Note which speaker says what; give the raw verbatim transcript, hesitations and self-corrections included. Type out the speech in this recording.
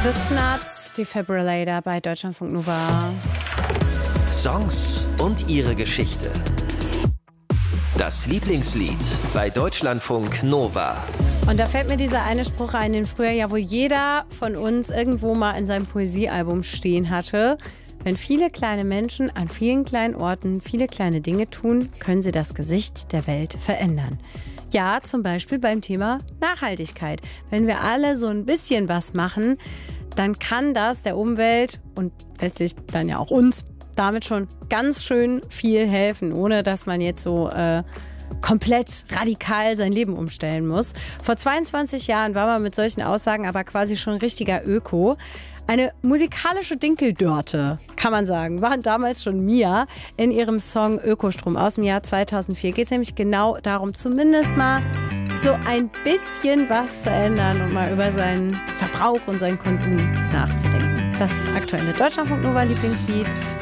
Speaker 1: The Snuts, Defibrillator bei Deutschlandfunk Nova.
Speaker 2: Songs und ihre Geschichte. Das Lieblingslied bei Deutschlandfunk Nova.
Speaker 1: Und da fällt mir dieser eine Spruch ein, den früher ja wohl jeder von uns irgendwo mal in seinem Poesiealbum stehen hatte. Wenn viele kleine Menschen an vielen kleinen Orten viele kleine Dinge tun, können sie das Gesicht der Welt verändern. Ja, zum Beispiel beim Thema Nachhaltigkeit. Wenn wir alle so ein bisschen was machen, dann kann das der Umwelt und letztlich dann ja auch uns damit schon ganz schön viel helfen, ohne dass man jetzt so äh, komplett radikal sein Leben umstellen muss. Vor zweiundzwanzig Jahren war man mit solchen Aussagen aber quasi schon richtiger Öko. Eine musikalische Dinkeldörte, kann man sagen, waren damals schon Mia in ihrem Song Ökostrom aus dem Jahr zweitausendvier. Geht es nämlich genau darum, zumindest mal so ein bisschen was zu ändern und mal über seinen Verbrauch und seinen Konsum nachzudenken. Das aktuelle Deutschlandfunk Nova Lieblingslied